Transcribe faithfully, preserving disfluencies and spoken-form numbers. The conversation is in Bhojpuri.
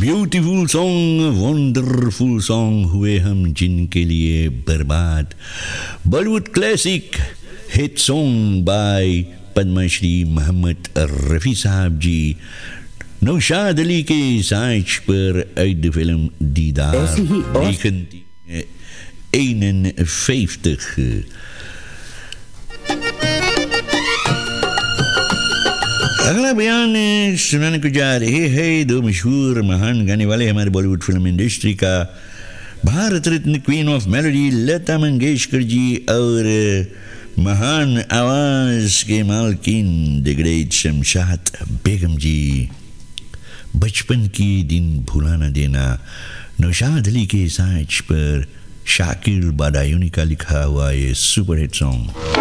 ब्यूटीफुल सॉन्ग, वंडरफुल सॉन्ग हुए हम जिनके लिए बर्बाद। Bollywood classic hit song by Padmashri Mohammad Rafi साहब जी। नौशाद अली के साइज पर uit de film Diedaar negentien eenenvijftig। अगला बयान सुनाने को जा रहे हैं दो मशहूर महान गाने वाले हमारे बॉलीवुड फिल्म इंडस्ट्री का, Bharat Ratna queen of melody Lata Mangeshkar ji और महान आवाज के मालकिन द ग्रेट शमशाद बेगम जी। बचपन की दिन भुला न देना, नौशाद अली के साइज पर शाकिर बादायूनी का लिखा हुआ ये सुपर हिट सॉन्ग।